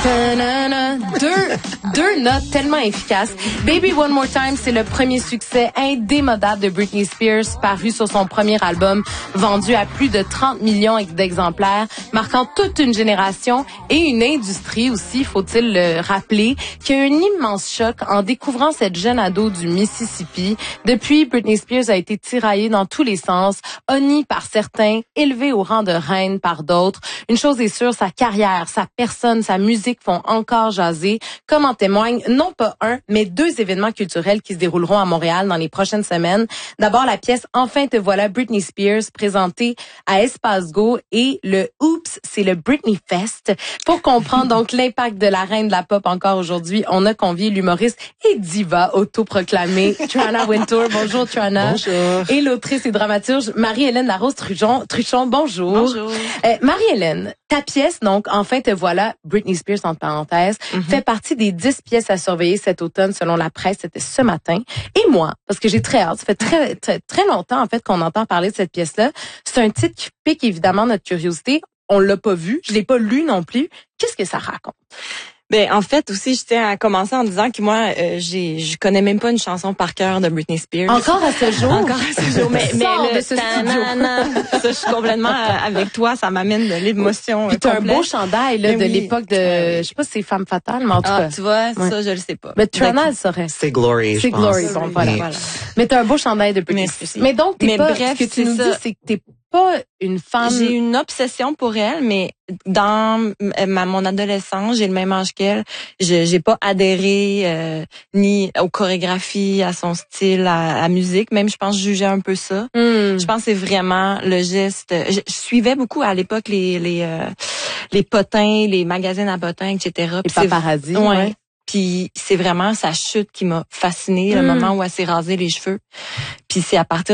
Deux notes tellement efficaces. Baby One More Time, c'est le premier succès indémodable de Britney Spears, paru sur son premier album, vendu à plus de 30 millions d'exemplaires, marquant toute une génération et une industrie aussi, faut-il le rappeler, qui a eu un immense choc en découvrant cette jeune ado du Mississippi. Depuis, Britney Spears a été tiraillée dans tous les sens, honnie par certains, élevée au rang de reine par d'autres. Une chose est sûre, sa carrière, sa personne, sa musique font encore jaser, comme en témoignent non pas un, mais deux événements culturels qui se dérouleront à Montréal dans les prochaines semaines. D'abord, la pièce Enfin te voilà, Britney Spears, présentée à Espace Go, et le Oops, c'est le Britney Fest. Pour comprendre donc l'impact de la reine de la pop encore aujourd'hui, on a convié l'humoriste et diva autoproclamée Trana Wintour. Bonjour Trana. Bonjour. Et l'autrice et dramaturge Marie-Hélène Larose-Truchon. Bonjour. Bonjour. Marie-Hélène, ta pièce, donc, Enfin te voilà, Britney Spears, entre parenthèses, fait partie des 10 pièces à surveiller cet automne selon la presse. C'était ce matin. Et moi, parce que j'ai très hâte, ça fait très longtemps, en fait, qu'on entend parler de cette pièce-là. C'est un titre qui pique évidemment notre curiosité. On l'a pas vu, je l'ai pas lu non plus. Qu'est-ce que ça raconte? Ben en fait aussi, je tiens à commencer en disant que moi, je connais même pas une chanson par cœur de Britney Spears. Encore à ce jour. Mais de ce ça, je suis complètement avec toi. Ça m'amène de l'émotion. Puis t'as un beau chandail là, de l'époque de, je sais pas si c'est Femme Fatale, mais en tout cas. Tu vois, ça je le sais pas. Mais Trana, elle saurait. C'est Glory, c'est je pense. Glory, bon voilà. Mais t'as un beau chandail de Britney Spears. Mais donc bref, ce que tu nous dis, c'est que t'es pas une femme. J'ai une obsession pour elle, mais dans mon adolescence, j'ai le même âge qu'elle. J'ai pas adhéré ni aux chorégraphies, à son style, à la musique. Même, je pense, juger un peu ça. Je pense que c'est vraiment le geste. Je suivais beaucoup à l'époque les potins, les magazines à potins, etc. Les paparazzi. Ouais. Puis c'est vraiment sa chute qui m'a fascinée, le moment où elle s'est rasé les cheveux. Puis c'est à partir